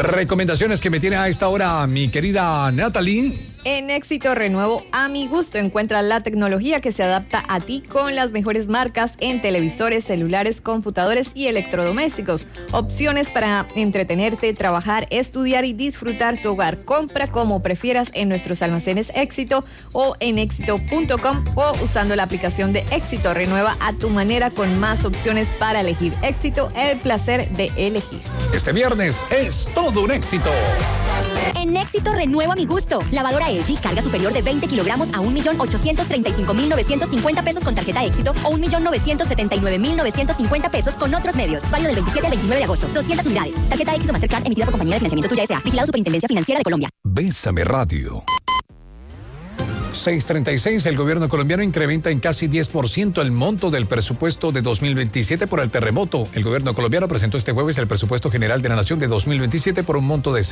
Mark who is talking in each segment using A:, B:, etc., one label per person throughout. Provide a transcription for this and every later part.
A: Recomendaciones que me tiene a esta hora mi querida Natalie.
B: En Éxito Renuevo a mi gusto encuentra la tecnología que se adapta a ti con las mejores marcas en televisores, celulares, computadores y electrodomésticos. Opciones para entretenerte, trabajar, estudiar y disfrutar tu hogar. Compra como prefieras en nuestros almacenes Éxito o en éxito.com o usando la aplicación de Éxito. Renueva a tu manera con más opciones para elegir. Éxito, el placer de elegir.
A: Este viernes es todo un éxito.
C: En Éxito renuevo a mi gusto. Lavadora LG carga superior de 20 kilogramos a 1,835,950 pesos con tarjeta Éxito o 1,979,950 pesos con otros medios. Válido del 27 al 29 de agosto. 200 unidades. Tarjeta Éxito Mastercard emitida por Compañía de Financiamiento Tuya S.A. Vigilado Superintendencia Financiera de Colombia.
A: Bésame Radio. 6:36, el gobierno colombiano incrementa en casi 10% el monto del presupuesto de 2027 por el terremoto. El gobierno colombiano presentó este jueves el presupuesto general de la nación de 2027 por un monto de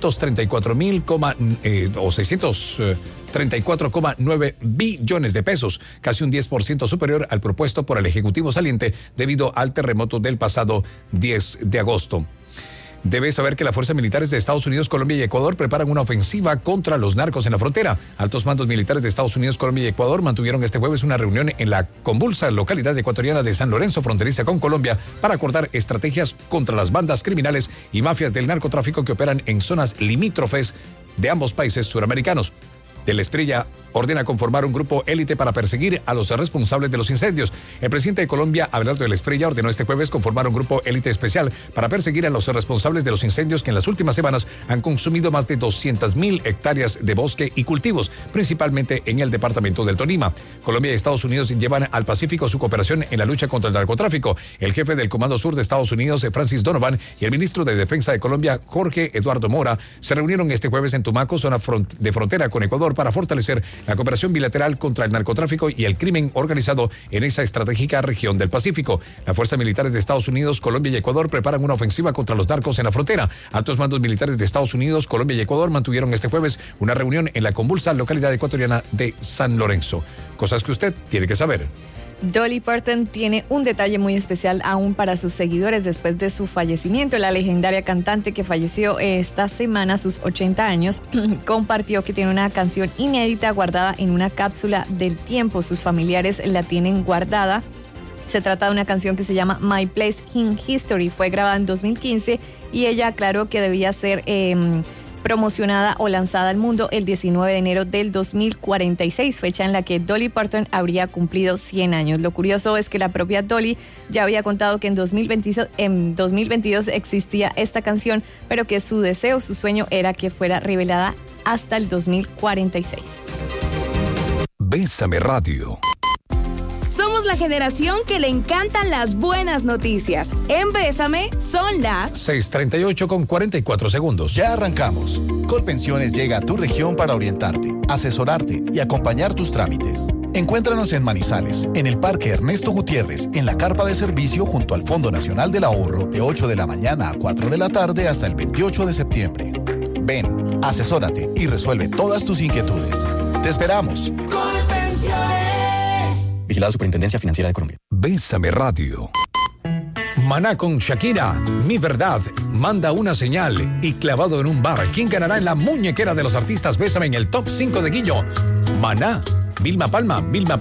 A: 634,9 billones de pesos, casi un 10% superior al propuesto por el Ejecutivo saliente debido al terremoto del pasado 10 de agosto. Debes saber que las fuerzas militares de Estados Unidos, Colombia y Ecuador preparan una ofensiva contra los narcos en la frontera. Altos mandos militares de Estados Unidos, Colombia y Ecuador mantuvieron este jueves una reunión en la convulsa localidad ecuatoriana de San Lorenzo, fronteriza con Colombia, para acordar estrategias contra las bandas criminales y mafias del narcotráfico que operan en zonas limítrofes de ambos países suramericanos. Del Espriella ordena conformar un grupo élite para perseguir a los responsables de los incendios. El presidente de Colombia, Abelardo del Espriella, ordenó este jueves conformar un grupo élite especial para perseguir a los responsables de los incendios que en las últimas semanas han consumido más de 200,000 hectáreas de bosque y cultivos, principalmente en el departamento del Tolima. Colombia y Estados Unidos llevan al Pacífico su cooperación en la lucha contra el narcotráfico. El jefe del Comando Sur de Estados Unidos, Francis Donovan, y el ministro de Defensa de Colombia, Jorge Eduardo Mora, se reunieron este jueves en Tumaco, zona de frontera con Ecuador, para fortalecer la cooperación bilateral contra el narcotráfico y el crimen organizado en esa estratégica región del Pacífico. Las fuerzas militares de Estados Unidos, Colombia y Ecuador preparan una ofensiva contra los narcos en la frontera. Altos mandos militares de Estados Unidos, Colombia y Ecuador mantuvieron este jueves una reunión en la convulsa localidad ecuatoriana de San Lorenzo. Cosas que usted tiene que saber.
B: Dolly Parton tiene un detalle muy especial aún para sus seguidores después de su fallecimiento. La legendaria cantante que falleció esta semana a sus 80 años compartió que tiene una canción inédita guardada en una cápsula del tiempo. Sus familiares la tienen guardada. Se trata de una canción que se llama My Place in History. Fue grabada en 2015 y ella aclaró que debía ser promocionada o lanzada al mundo el 19 de enero del 2046, fecha en la que Dolly Parton habría cumplido 100 años. Lo curioso es que la propia Dolly ya había contado que en 2022 existía esta canción, pero que su deseo, su sueño era que fuera revelada hasta el 2046.
A: Bésame Radio.
D: Somos la generación que le encantan las buenas noticias. En Bésame son las
A: 6:38 con 44 segundos.
E: Ya arrancamos. Colpensiones llega a tu región para orientarte, asesorarte y acompañar tus trámites. Encuéntranos en Manizales, en el Parque Ernesto Gutiérrez, en la carpa de servicio junto al Fondo Nacional del Ahorro, de 8 de la mañana a 4 de la tarde hasta el 28 de septiembre. Ven, asesórate y resuelve todas tus inquietudes. ¡Te esperamos!
F: Colpensiones.
G: Vigilado Superintendencia Financiera de Colombia.
A: Bésame Radio. Maná con Shakira, Mi Verdad, Manda una señal y Clavado en un bar. ¿Quién ganará en la muñequera de los artistas Bésame en el top 5 de Guillo? Maná, Vilma Palma,